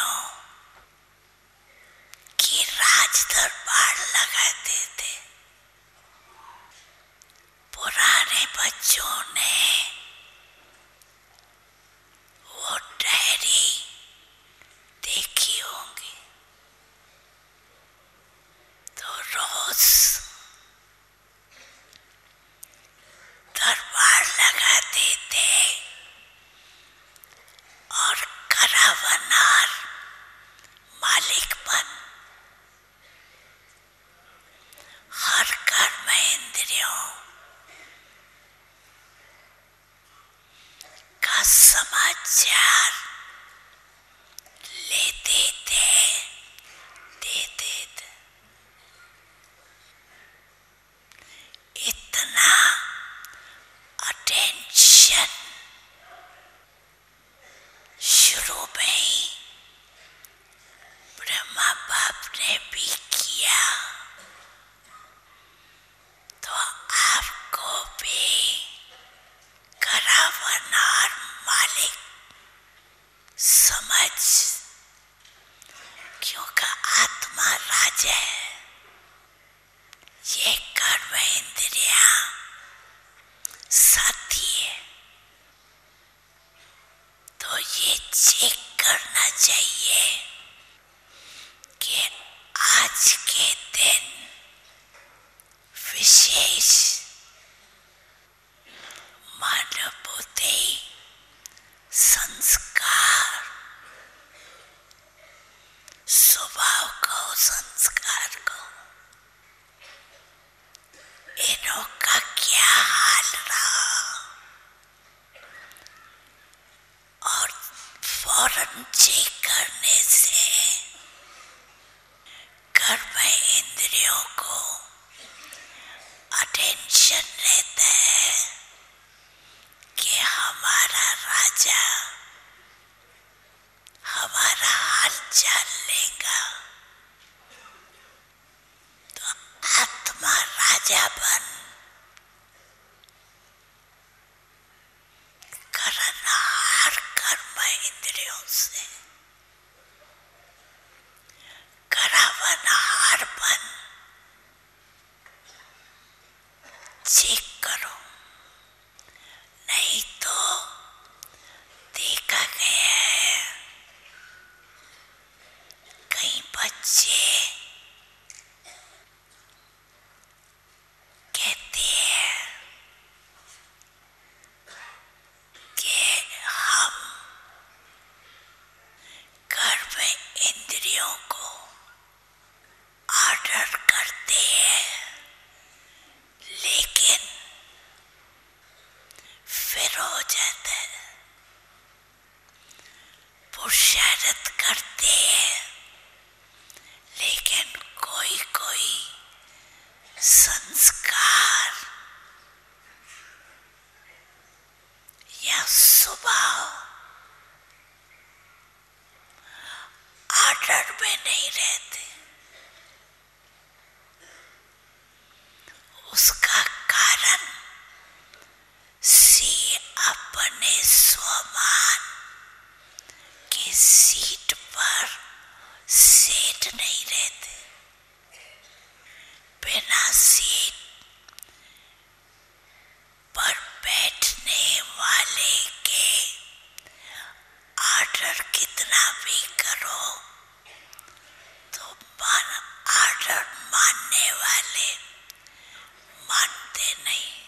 इंद्रियों की राज दरबार लगाते थे। पुराने बच्चों ने वो डायरी देखी होंगी, तो रोज दरबार लगाते थे और करावनार मालिकपन हर कर्म इंद्रियों का समाचार लेते थे, देते थे। इतना अटेंशन शुरू में ही ब्रह्मा बाप ने भी किया, तो आपको भी करावनार मालिक समझ, क्योंकि आत्मा राजा है, ये कर्म इंद्रियां साथी है। तो ये चेक करना चाहिए कि आज के दिन विशेष मानवोदय संस्कार, स्वभाव को, संस्कार को, इनों का क्या हाल रहा, और फौरन चेक करने से कर्म इंद्रियों को अटेंशन रहता है कि हमारा राजा हमारा हाल चाल लेगा। तो आत्मा राजा बन करना हर कर्म इंद्रियों से, करावनहार बन चेक करो। नहीं तो देखा गया है कई बच्चे कहते हैं कि हम कर्म इंद्रियों को ऑर्डर करते हैं, लेकिन फिर हो जाता है। पुरुषार्थ करते हैं, लेकिन कोई कोई संस्कार या स्वभाव ऑर्डर में नहीं रहते। उसका कारण सी अपने स्वमान की सीट पर सेट नहीं रहते। बिना सीट पर बैठने वाले के ऑर्डर कितना भी करो तो ऑर्डर मानने वाले मानते नहीं।